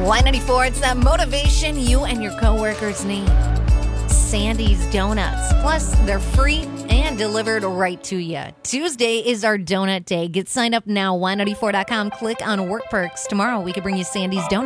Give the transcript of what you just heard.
Y94, it's that motivation you and your coworkers need. Sandy's Donuts. Plus, they're free and delivered right to you. Tuesday is our donut day. Get signed up now, y94.com. Click on Work Perks. Tomorrow, we could bring you Sandy's Donuts.